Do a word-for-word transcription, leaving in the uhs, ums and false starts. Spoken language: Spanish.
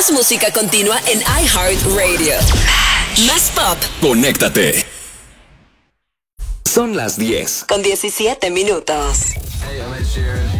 Más música continua en iHeartRadio. Más pop. Conéctate. Son las diez. Con diecisiete minutos. Hey, I'm Ed Sheeran.